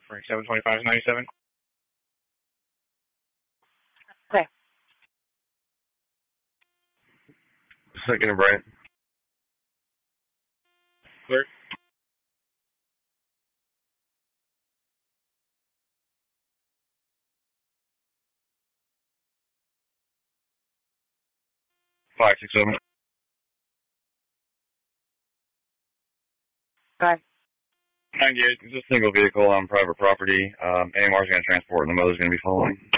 For 725 is 97. Okay. Second and Brent. Clear. Five, 6, 7. Okay. 98. It's a single vehicle on private property. AMR is going to transport and the mother's going to be following.